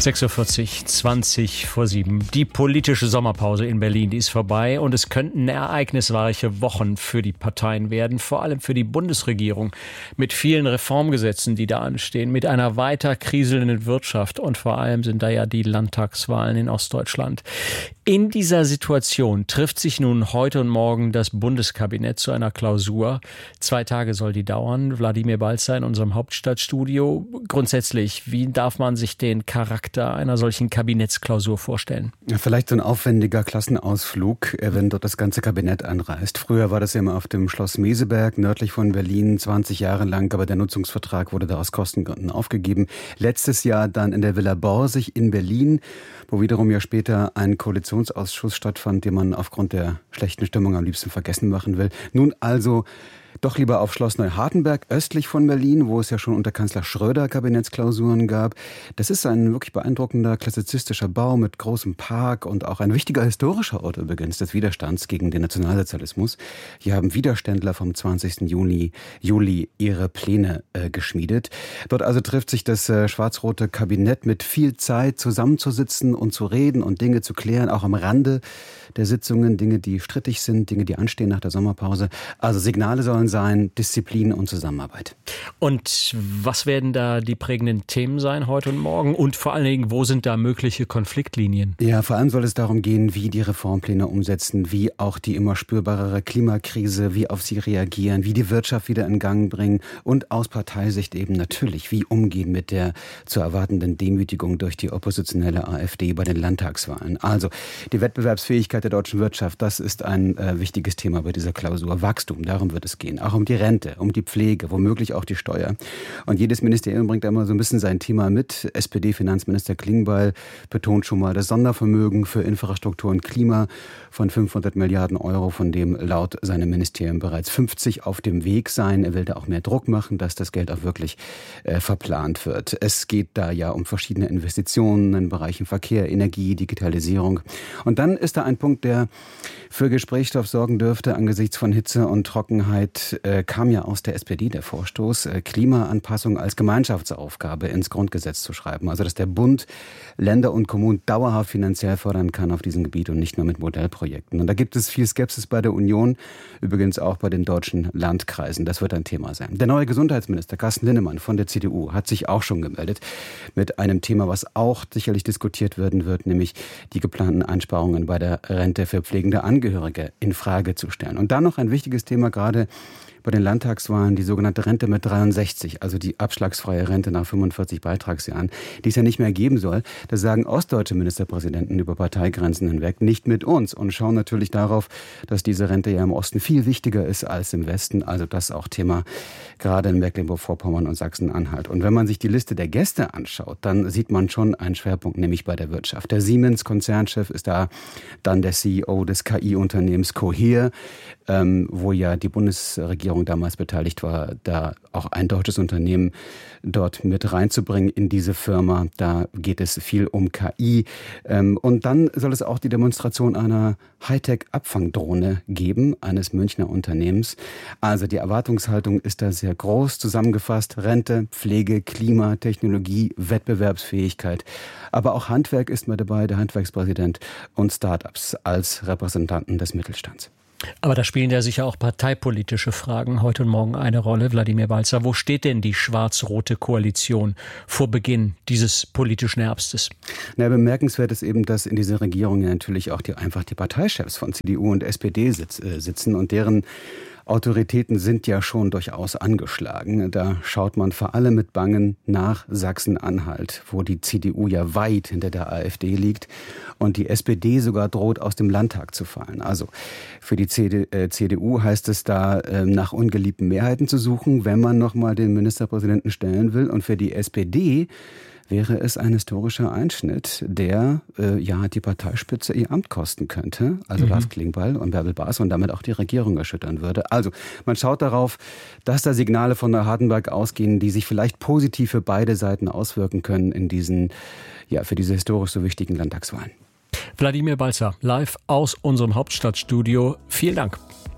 6:40 Uhr, 20 vor 7. Die politische Sommerpause in Berlin, die ist vorbei und es könnten ereignisreiche Wochen für die Parteien werden, vor allem für die Bundesregierung, mit vielen Reformgesetzen, die da anstehen, mit einer weiter kriselnden Wirtschaft und vor allem sind da ja die Landtagswahlen in Ostdeutschland. In dieser Situation trifft sich nun heute und morgen das Bundeskabinett zu einer Klausur. 2 Tage soll die dauern. Wladimir Balzer in unserem Hauptstadtstudio. Grundsätzlich, wie darf man sich den Charakter einer solchen Kabinettsklausur vorstellen? Ja, vielleicht so ein aufwendiger Klassenausflug, wenn dort das ganze Kabinett anreist. Früher war das ja immer auf dem Schloss Meseberg, nördlich von Berlin, 20 Jahre lang, aber der Nutzungsvertrag wurde da aus Kostengründen aufgegeben. Letztes Jahr dann in der Villa Borsig in Berlin, wo wiederum ja später ein Koalitionsausschuss stattfand, den man aufgrund der schlechten Stimmung am liebsten vergessen machen will. Nun also doch lieber auf Schloss Neuhardenberg, östlich von Berlin, wo es ja schon unter Kanzler Schröder Kabinettsklausuren gab. Das ist ein wirklich beeindruckender klassizistischer Bau mit großem Park und auch ein wichtiger historischer Ort übrigens des Widerstands gegen den Nationalsozialismus. Hier haben Widerständler vom 20. Juli ihre Pläne geschmiedet. Dort also trifft sich das schwarz-rote Kabinett mit viel Zeit zusammenzusitzen und zu reden und Dinge zu klären, auch am Rande der Sitzungen, Dinge, die strittig sind, Dinge, die anstehen nach der Sommerpause. Also Signale sollen sein, Disziplin und Zusammenarbeit. Und was werden da die prägenden Themen sein heute und morgen? Und vor allen Dingen, wo sind da mögliche Konfliktlinien? Ja, vor allem soll es darum gehen, wie die Reformpläne umsetzen, wie auch die immer spürbarere Klimakrise, wie auf sie reagieren, wie die Wirtschaft wieder in Gang bringen und aus Parteisicht eben natürlich, wie umgehen mit der zu erwartenden Demütigung durch die oppositionelle AfD bei den Landtagswahlen. Also die Wettbewerbsfähigkeit der deutschen Wirtschaft, das ist ein wichtiges Thema bei dieser Klausur. Wachstum, darum wird es gehen. Auch um die Rente, um die Pflege, womöglich auch die Steuer. Und jedes Ministerium bringt da immer so ein bisschen sein Thema mit. SPD-Finanzminister Klingbeil betont schon mal das Sondervermögen für Infrastruktur und Klima von 500 Milliarden Euro, von dem laut seinem Ministerium bereits 50 auf dem Weg seien. Er will da auch mehr Druck machen, dass das Geld auch wirklich verplant wird. Es geht da ja um verschiedene Investitionen in Bereichen Verkehr, Energie, Digitalisierung. Und dann ist da ein Punkt, der für Gesprächsstoff sorgen dürfte angesichts von Hitze und Trockenheit, kam ja aus der SPD der Vorstoß, Klimaanpassung als Gemeinschaftsaufgabe ins Grundgesetz zu schreiben. Also dass der Bund Länder und Kommunen dauerhaft finanziell fördern kann auf diesem Gebiet und nicht nur mit Modellprojekten. Und da gibt es viel Skepsis bei der Union, übrigens auch bei den deutschen Landkreisen. Das wird ein Thema sein. Der neue Gesundheitsminister Carsten Linnemann von der CDU hat sich auch schon gemeldet mit einem Thema, was auch sicherlich diskutiert werden wird, nämlich die geplanten Einsparungen bei der Rente für pflegende Angehörige in Frage zu stellen. Und dann noch ein wichtiges Thema gerade bei den Landtagswahlen, die sogenannte Rente mit 63, also die abschlagsfreie Rente nach 45 Beitragsjahren, die es ja nicht mehr geben soll. Da sagen ostdeutsche Ministerpräsidenten über Parteigrenzen hinweg, nicht mit uns, und schauen natürlich darauf, dass diese Rente ja im Osten viel wichtiger ist als im Westen. Also das auch Thema gerade in Mecklenburg-Vorpommern und Sachsen-Anhalt. Und wenn man sich die Liste der Gäste anschaut, dann sieht man schon einen Schwerpunkt, nämlich bei der Wirtschaft. Der Siemens-Konzernchef ist da, dann der CEO des KI-Unternehmens Cohere, wo ja die Bundesregierung damals beteiligt war, da auch ein deutsches Unternehmen dort mit reinzubringen in diese Firma. Da geht es viel um KI. Und dann soll es auch die Demonstration einer Hightech-Abfangdrohne geben, eines Münchner Unternehmens. Also die Erwartungshaltung ist da sehr groß. Zusammengefasst: Rente, Pflege, Klima, Technologie, Wettbewerbsfähigkeit. Aber auch Handwerk ist mit dabei, der Handwerkspräsident, und Start-ups als Repräsentanten des Mittelstands. Aber da spielen ja sicher auch parteipolitische Fragen heute und morgen eine Rolle. Wladimir Balzer, wo steht denn die schwarz-rote Koalition vor Beginn dieses politischen Herbstes? Na, bemerkenswert ist eben, dass in dieser Regierung ja natürlich auch die Parteichefs von CDU und SPD sitzen und deren Autoritäten sind ja schon durchaus angeschlagen. Da schaut man vor allem mit Bangen nach Sachsen-Anhalt, wo die CDU ja weit hinter der AfD liegt und die SPD sogar droht, aus dem Landtag zu fallen. Also für die CDU heißt es da, nach ungeliebten Mehrheiten zu suchen, wenn man nochmal den Ministerpräsidenten stellen will. Und für die SPD wäre es ein historischer Einschnitt, der die Parteispitze ihr Amt kosten könnte, also Lars Klingbeil und Bärbel Baas, und damit auch die Regierung erschüttern würde. Also man schaut darauf, dass da Signale von Neuhardenberg ausgehen, die sich vielleicht positiv für beide Seiten auswirken können in diesen, für diese historisch so wichtigen Landtagswahlen. Wladimir Balzer, live aus unserem Hauptstadtstudio. Vielen Dank.